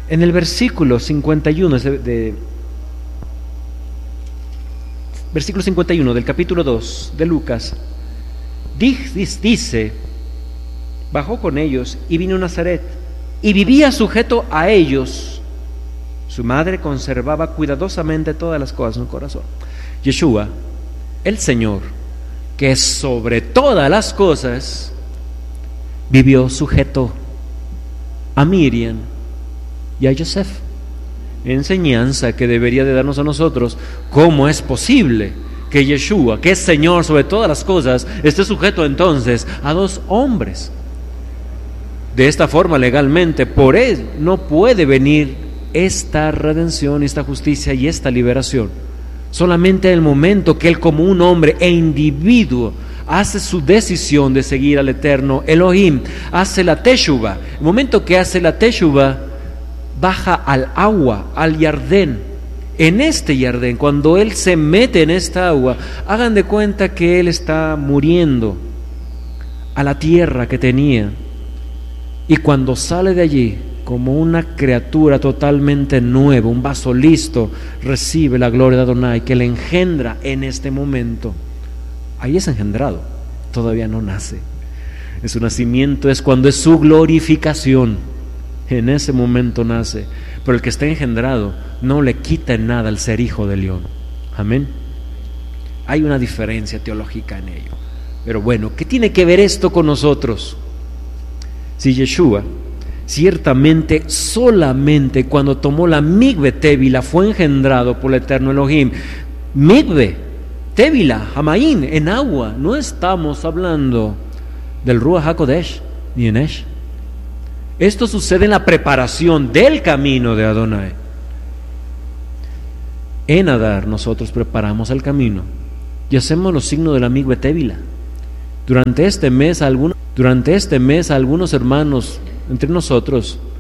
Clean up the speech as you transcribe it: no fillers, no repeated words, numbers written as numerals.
En el versículo 51, versículo 51 del capítulo 2 de Lucas, dice: bajó con ellos y vino a Nazaret, y vivía sujeto a ellos. Su madre conservaba cuidadosamente todas las cosas en su corazón. Yeshua, el Señor, que es sobre todas las cosas, vivió sujeto a Miriam y a Yosef. Enseñanza que debería de darnos a nosotros cómo es posible que Yeshua, que es Señor sobre todas las cosas, esté sujeto entonces a dos hombres. De esta forma, legalmente, por él no puede venir esta redención, esta justicia y esta liberación. Solamente en el momento que él, como un hombre e individuo, hace su decisión de seguir al eterno Elohim, hace la teshuva. El momento que hace la teshuva, baja al agua, al Yardén. En este Yardén, cuando él se mete en esta agua, hagan de cuenta que él está muriendo a la tierra que tenía, y cuando sale de allí como una criatura totalmente nueva, un vaso listo, recibe la gloria de Adonai que le engendra en este momento. Ahí es engendrado, todavía no nace. Su nacimiento es cuando es su glorificación. En ese momento nace. Pero el que está engendrado no le quita en nada el ser hijo de León. Amén. Hay una diferencia teológica en ello. Pero bueno, ¿qué tiene que ver esto con nosotros? Si Yeshua ciertamente solamente cuando tomó la Migbe Tevila fue engendrado por el eterno Elohim. Migbe Tevila, Hamaín, en agua. No estamos hablando del Ruach HaKodesh ni en Esh. Esto sucede en la preparación del camino de Adonai. En Adar nosotros preparamos el camino y hacemos los signos de la Migbe Tevila. Durante este mes algunos hermanos entre nosotros